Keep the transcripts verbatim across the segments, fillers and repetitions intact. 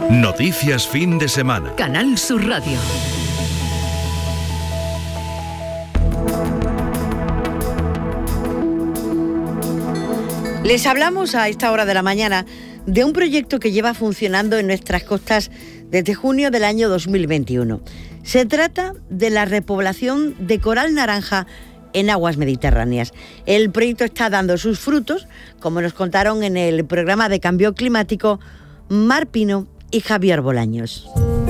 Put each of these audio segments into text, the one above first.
Noticias fin de semana. Canal Sur Radio. Les hablamos a esta hora de la mañana de un proyecto que lleva funcionando en nuestras costas desde junio del año dos mil veintiuno. Se trata de la repoblación de coral naranja en aguas mediterráneas. El proyecto está dando sus frutos, como nos contaron en el programa de cambio climático Mar Pino y Javier Bolaños.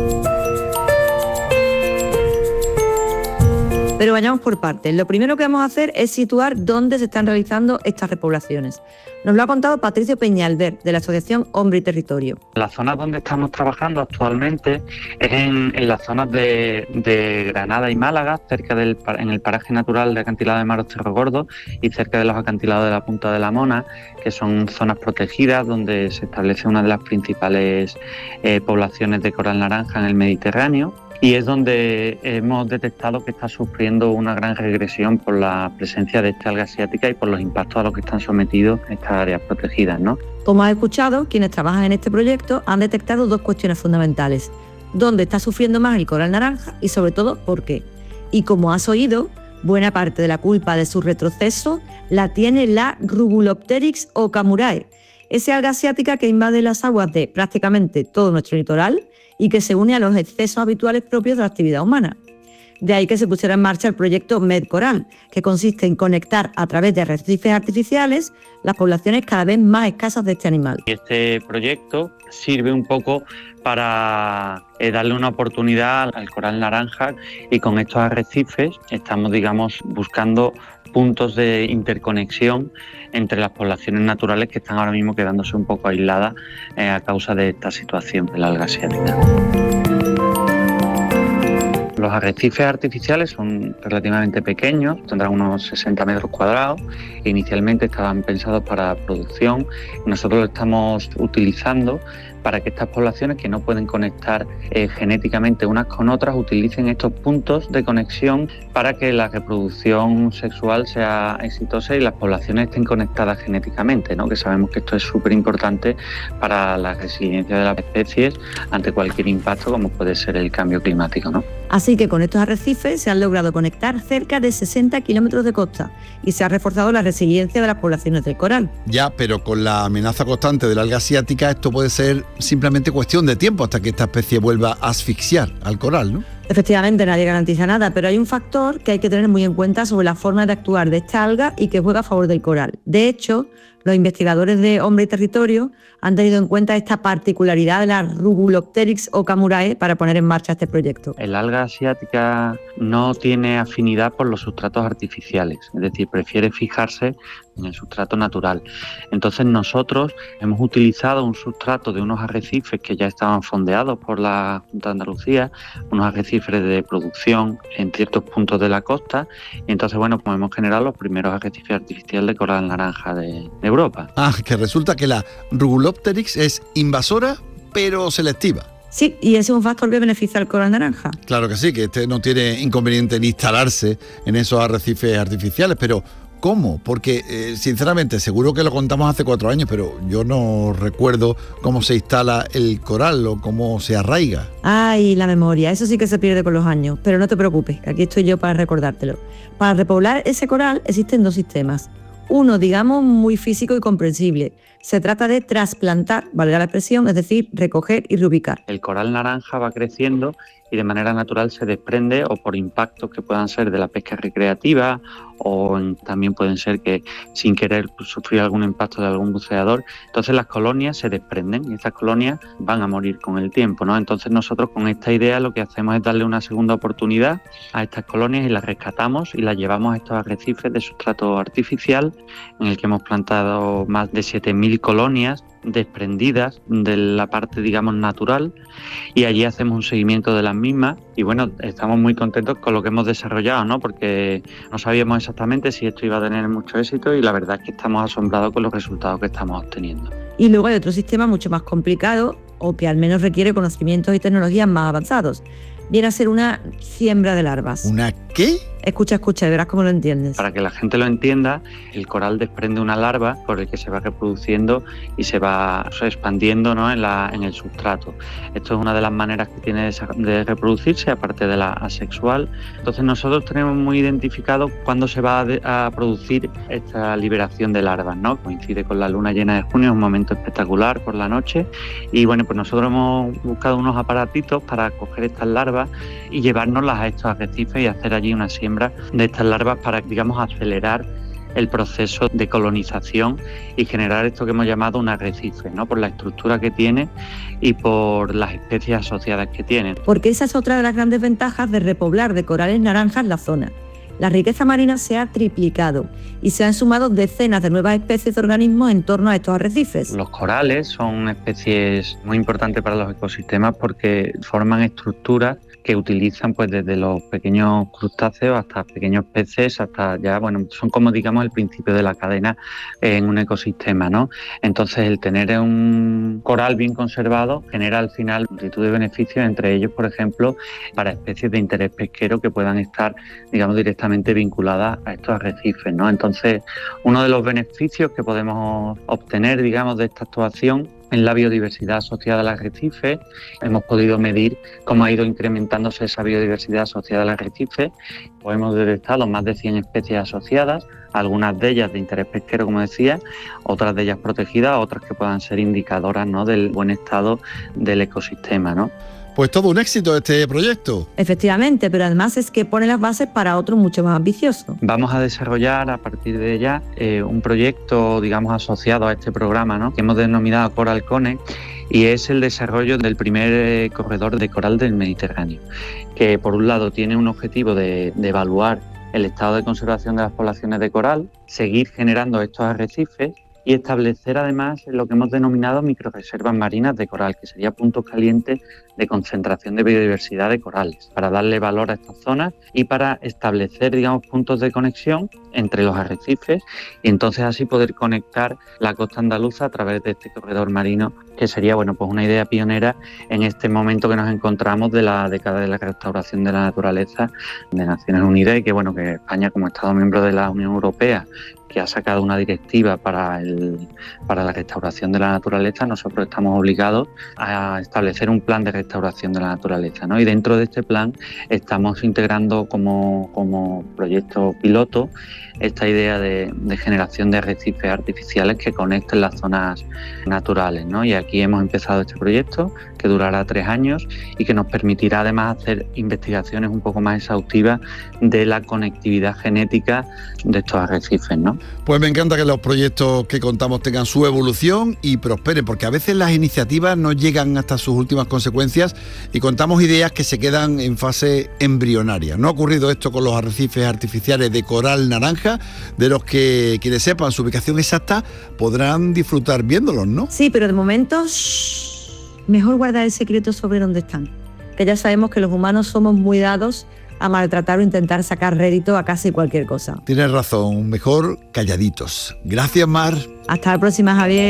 Pero vayamos por partes. Lo primero que vamos a hacer es situar dónde se están realizando estas repoblaciones. Nos lo ha contado Patricio Peñalver, de la Asociación Hombre y Territorio. La zona donde estamos trabajando actualmente es en, en las zonas de, de Granada y Málaga, cerca del en el paraje natural de acantilado de Maros Cerro Gordo y cerca de los acantilados de la Punta de la Mona, que son zonas protegidas donde se establece una de las principales eh, poblaciones de coral naranja en el Mediterráneo. Y es donde hemos detectado que está sufriendo una gran regresión por la presencia de esta alga asiática y por los impactos a los que están sometidos estas áreas protegidas, ¿no? Como has escuchado, quienes trabajan en este proyecto han detectado dos cuestiones fundamentales: dónde está sufriendo más el coral naranja y, sobre todo, por qué. Y como has oído, buena parte de la culpa de su retroceso la tiene la Rubulopteryx okamurae, esa alga asiática que invade las aguas de prácticamente todo nuestro litoral y que se une a los excesos habituales propios de la actividad humana. De ahí que se pusiera en marcha el proyecto MedCoral, que consiste en conectar a través de arrecifes artificiales las poblaciones cada vez más escasas de este animal. Y este proyecto sirve un poco para eh, darle una oportunidad al coral naranja, y con estos arrecifes estamos, digamos, buscando puntos de interconexión entre las poblaciones naturales que están ahora mismo quedándose un poco aisladas eh, a causa de esta situación de la alga asiática. Los arrecifes artificiales son relativamente pequeños, tendrán unos sesenta metros cuadrados, e inicialmente estaban pensados para producción. Nosotros lo estamos utilizando para que estas poblaciones que no pueden conectar eh, genéticamente unas con otras utilicen estos puntos de conexión para que la reproducción sexual sea exitosa y las poblaciones estén conectadas genéticamente, ¿no? Que sabemos que esto es súper importante para la resiliencia de las especies ante cualquier impacto como puede ser el cambio climático, ¿no? Así que con estos arrecifes se han logrado conectar cerca de sesenta kilómetros de costa y se ha reforzado la resiliencia de las poblaciones del coral. Ya, pero con la amenaza constante de la alga asiática esto puede ser simplemente cuestión de tiempo hasta que esta especie vuelva a asfixiar al coral, ¿no? Efectivamente, nadie garantiza nada, pero hay un factor que hay que tener muy en cuenta sobre la forma de actuar de esta alga y que juega a favor del coral. De hecho, los investigadores de Hombre y Territorio han tenido en cuenta esta particularidad de la Rubulopteryx okamurae para poner en marcha este proyecto. El alga asiática no tiene afinidad por los sustratos artificiales, es decir, prefiere fijarse en el sustrato natural. Entonces nosotros hemos utilizado un sustrato de unos arrecifes que ya estaban fondeados por la Junta de Andalucía, unos arrecifes de producción en ciertos puntos de la costa, y entonces, bueno, pues hemos generado los primeros arrecifes artificiales de coral naranja de, de Europa. Ah, que resulta que la Rubulopteryx es invasora, pero selectiva. Sí, y ese es un factor que beneficia al coral naranja. Claro que sí, que este no tiene inconveniente en instalarse en esos arrecifes artificiales, pero ¿cómo? Porque, eh, sinceramente, seguro que lo contamos hace cuatro años, pero yo no recuerdo cómo se instala el coral o cómo se arraiga. Ay, la memoria, eso sí que se pierde con los años, pero no te preocupes, aquí estoy yo para recordártelo. Para repoblar ese coral existen dos sistemas. Uno, digamos, muy físico y comprensible. Se trata de trasplantar, valga la expresión, es decir, recoger y reubicar. El coral naranja va creciendo y de manera natural se desprende, o por impactos que puedan ser de la pesca recreativa, o en, también pueden ser que sin querer pues, sufrir algún impacto de algún buceador. Entonces las colonias se desprenden y estas colonias van a morir con el tiempo, ¿no? Entonces nosotros con esta idea lo que hacemos es darle una segunda oportunidad a estas colonias y las rescatamos y las llevamos a estos arrecifes de sustrato artificial, en el que hemos plantado más de siete mil colonias desprendidas de la parte, digamos, natural, y allí hacemos un seguimiento de las mismas y bueno, estamos muy contentos con lo que hemos desarrollado, ¿no? Porque no sabíamos exactamente si esto iba a tener mucho éxito y la verdad es que estamos asombrados con los resultados que estamos obteniendo. Y luego hay otro sistema mucho más complicado, o que al menos requiere conocimientos y tecnologías más avanzados. Viene a ser una siembra de larvas. ¿Una qué? Escucha, escucha, y verás cómo lo entiendes. Para que la gente lo entienda, el coral desprende una larva por el que se va reproduciendo y se va expandiendo, ¿no?, en, la, en el sustrato. Esto es una de las maneras que tiene de reproducirse, aparte de la asexual. Entonces nosotros tenemos muy identificado cuándo se va a, de, a producir esta liberación de larvas, ¿no? Coincide con la luna llena de junio, es un momento espectacular por la noche. Y bueno, pues nosotros hemos buscado unos aparatitos para coger estas larvas y llevárnoslas a estos arrecifes y hacer allí una siembra de estas larvas para, digamos, acelerar el proceso de colonización y generar esto que hemos llamado un arrecife, ¿no?, por la estructura que tiene y por las especies asociadas que tiene. Porque esa es otra de las grandes ventajas de repoblar de corales naranjas la zona. La riqueza marina se ha triplicado y se han sumado decenas de nuevas especies de organismos en torno a estos arrecifes. Los corales son especies muy importantes para los ecosistemas porque forman estructuras que utilizan pues desde los pequeños crustáceos hasta pequeños peces, hasta ya, bueno, son como digamos el principio de la cadena en un ecosistema, ¿no? Entonces el tener un coral bien conservado genera al final multitud de beneficios, entre ellos, por ejemplo, para especies de interés pesquero que puedan estar, digamos, directamente vinculadas a estos arrecifes, ¿no? Entonces, uno de los beneficios que podemos obtener, digamos, de esta actuación en la biodiversidad asociada al arrecife. Hemos podido medir cómo ha ido incrementándose esa biodiversidad asociada al arrecife. Pues hemos detectado más de cien especies asociadas, algunas de ellas de interés pesquero, como decía, otras de ellas protegidas, otras que puedan ser indicadoras, ¿no?, del buen estado del ecosistema, ¿no? Pues todo un éxito este proyecto. Efectivamente, pero además es que pone las bases para otro mucho más ambicioso. Vamos a desarrollar a partir de ya eh, un proyecto, digamos, asociado a este programa, ¿no?, que hemos denominado Coral Connect, y es el desarrollo del primer eh, corredor de coral del Mediterráneo, que por un lado tiene un objetivo de, de evaluar el estado de conservación de las poblaciones de coral, seguir generando estos arrecifes y establecer además lo que hemos denominado microrreservas marinas de coral, que sería puntos calientes de concentración de biodiversidad de corales, para darle valor a estas zonas y para establecer, digamos, puntos de conexión entre los arrecifes y entonces así poder conectar la costa andaluza a través de este corredor marino, que sería, bueno, pues una idea pionera en este momento que nos encontramos de la década de la restauración de la naturaleza de Naciones Unidas, y que, bueno, que España, como Estado miembro de la Unión Europea, que ha sacado una directiva para, el, para la restauración de la naturaleza, nosotros estamos obligados a establecer un plan de restauración de la naturaleza, ¿no? Y dentro de este plan estamos integrando como, como proyecto piloto esta idea de, de generación de arrecifes artificiales que conecten las zonas naturales, ¿no? Y aquí hemos empezado este proyecto que durará tres años y que nos permitirá además hacer investigaciones un poco más exhaustivas de la conectividad genética de estos arrecifes, ¿no? Pues me encanta que los proyectos que contamos tengan su evolución y prosperen, porque a veces las iniciativas no llegan hasta sus últimas consecuencias y contamos ideas que se quedan en fase embrionaria. No ha ocurrido esto con los arrecifes artificiales de coral naranja, de los que quienes sepan su ubicación exacta podrán disfrutar viéndolos, ¿no? Sí, pero de momento, shh, mejor guardar el secreto sobre dónde están, que ya sabemos que los humanos somos muy dados a maltratar o intentar sacar rédito a casi cualquier cosa. Tienes razón, mejor calladitos. Gracias, Mar. Hasta la próxima, Javier.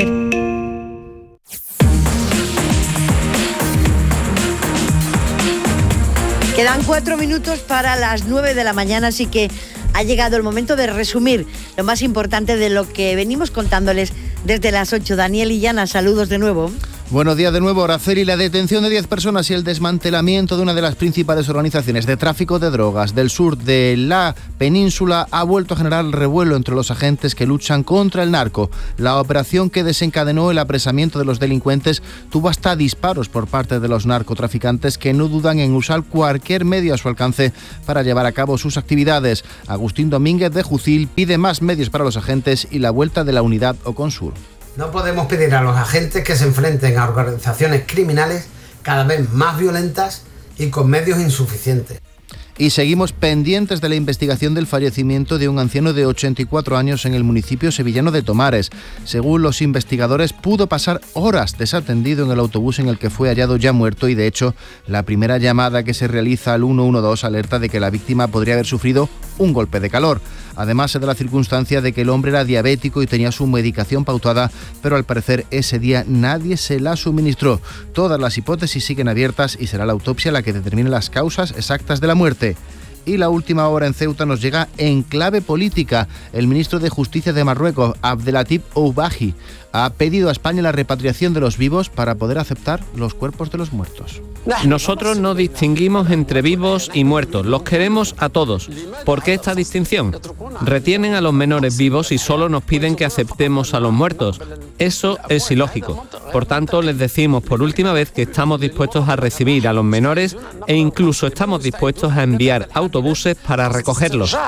Quedan cuatro minutos para las nueve de la mañana, así que ha llegado el momento de resumir lo más importante de lo que venimos contándoles desde las ocho. Daniel y Yana, saludos de nuevo. Buenos días de nuevo, Araceli. La detención de diez personas y el desmantelamiento de una de las principales organizaciones de tráfico de drogas del sur de la península ha vuelto a generar revuelo entre los agentes que luchan contra el narco. La operación que desencadenó el apresamiento de los delincuentes tuvo hasta disparos por parte de los narcotraficantes, que no dudan en usar cualquier medio a su alcance para llevar a cabo sus actividades. Agustín Domínguez de Jucil pide más medios para los agentes y la vuelta de la unidad Oconsur. No podemos pedir a los agentes que se enfrenten a organizaciones criminales cada vez más violentas y con medios insuficientes. Y seguimos pendientes de la investigación del fallecimiento de un anciano de ochenta y cuatro años en el municipio sevillano de Tomares. Según los investigadores, pudo pasar horas desatendido en el autobús en el que fue hallado ya muerto, y de hecho la primera llamada que se realiza al uno uno dos alerta de que la víctima podría haber sufrido un golpe de calor. Además se da la circunstancia de que el hombre era diabético y tenía su medicación pautada, pero al parecer ese día nadie se la suministró. Todas las hipótesis siguen abiertas y será la autopsia la que determine las causas exactas de la muerte. Y la última hora en Ceuta nos llega en clave política. El ministro de Justicia de Marruecos, Abdelatif Oubahi, ha pedido a España la repatriación de los vivos para poder aceptar los cuerpos de los muertos. Nosotros no distinguimos entre vivos y muertos, los queremos a todos. ¿Por qué esta distinción? Retienen a los menores vivos y solo nos piden que aceptemos a los muertos. Eso es ilógico. Por tanto, les decimos por última vez que estamos dispuestos a recibir a los menores e incluso estamos dispuestos a enviar autobuses para recogerlos.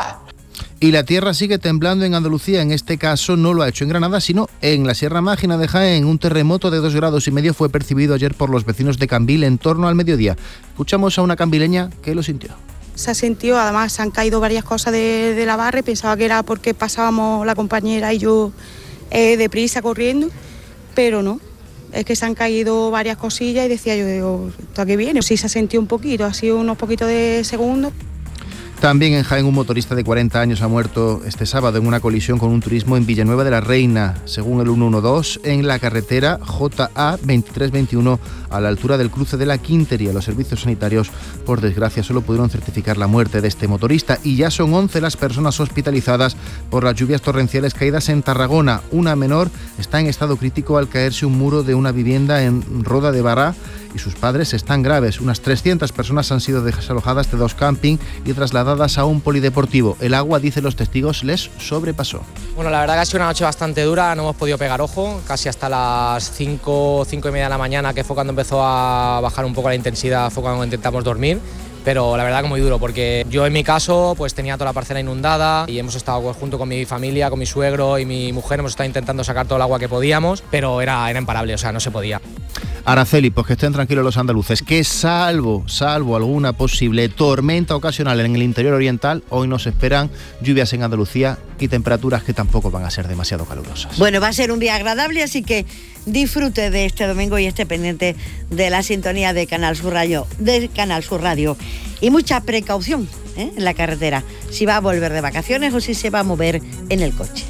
Y la tierra sigue temblando en Andalucía. En este caso no lo ha hecho en Granada, sino en la Sierra Mágina de Jaén. Un terremoto de dos grados y medio fue percibido ayer por los vecinos de Cambil en torno al mediodía. Escuchamos a una cambileña que lo sintió. Se ha sentido, además se han caído varias cosas de, de la barra y pensaba que era porque pasábamos la compañera y yo eh, deprisa corriendo, pero no. Es que se han caído varias cosillas y decía yo, digo, ¿esto a qué viene? Sí se ha sentido un poquito, ha sido unos poquitos de segundos. También en Jaén un motorista de cuarenta años ha muerto este sábado en una colisión con un turismo en Villanueva de la Reina, según el ciento doce, en la carretera J A veintitrés veintiuno a la altura del cruce de la Quintería. Los servicios sanitarios, por desgracia, solo pudieron certificar la muerte de este motorista y ya son once las personas hospitalizadas por las lluvias torrenciales caídas en Tarragona. Una menor está en estado crítico al caerse un muro de una vivienda en Roda de Bará y sus padres están graves. Unas trescientas personas han sido desalojadas de dos camping y trasladadas a un polideportivo. El agua, dicen los testigos, les sobrepasó. Bueno, la verdad que ha sido una noche bastante dura, no hemos podido pegar ojo, casi hasta las cinco, cinco y media de la mañana, que fue cuando empezó a bajar un poco la intensidad, fue cuando intentamos dormir. Pero la verdad que muy duro, porque yo en mi caso pues tenía toda la parcela inundada y hemos estado pues, junto con mi familia, con mi suegro y mi mujer, hemos estado intentando sacar todo el agua que podíamos, pero era, era imparable, o sea, no se podía. Araceli, pues que estén tranquilos los andaluces, que salvo, salvo alguna posible tormenta ocasional en el interior oriental, hoy nos esperan lluvias en Andalucía y temperaturas que tampoco van a ser demasiado calurosas. Bueno, va a ser un día agradable, así que disfrute de este domingo y esté pendiente de la sintonía de Canal Sur Radio, de Canal Sur Radio. Y mucha precaución ¿eh? en la carretera, si va a volver de vacaciones o si se va a mover en el coche.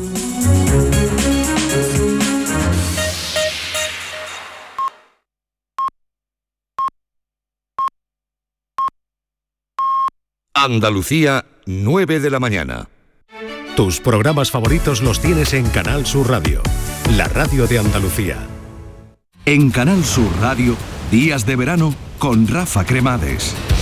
Andalucía, nueve de la mañana. Tus programas favoritos los tienes en Canal Sur Radio, la radio de Andalucía. En Canal Sur Radio, días de verano con Rafa Cremades.